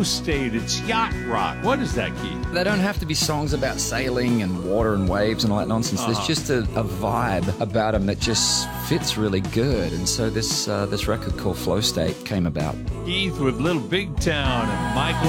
Flow State. It's yacht rock. What is that, Keith? They don't have to be songs about sailing and water and waves and all that nonsense. There's just a vibe about them that just fits really good. And so this record called Flow State came about. Keith with Little Big Town and Michael